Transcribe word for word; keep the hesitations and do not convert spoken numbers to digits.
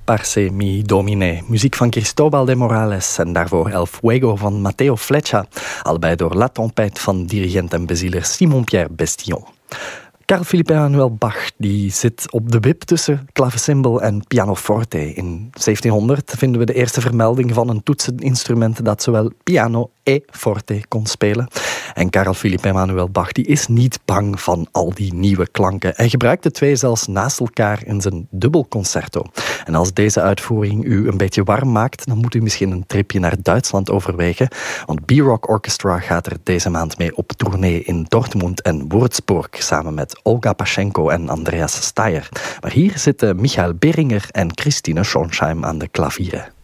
Parce mi domine. Muziek van Cristobal de Morales en daarvoor El Fuego van Matteo Fleccia. Allebei door La Tempête van dirigent en bezieler Simon-Pierre Bestillon. Carl Philippe Emanuel Bach die zit op de wip tussen klavecimbal en pianoforte. In zeventienhonderd vinden we de eerste vermelding van een toetseninstrument dat zowel piano en forte kon spelen. En Carl Philippe Emanuel Bach die is niet bang van al die nieuwe klanken. Hij gebruikt de twee zelfs naast elkaar in zijn dubbelconcerto. En als deze uitvoering u een beetje warm maakt, dan moet u misschien een tripje naar Duitsland overwegen. Want B-Rock Orchestra gaat er deze maand mee op tournee in Dortmund en Würzburg samen met Olga Paschenko en Andreas Steyer. Maar hier zitten Michael Beringer en Christine Schonsheim aan de klavieren.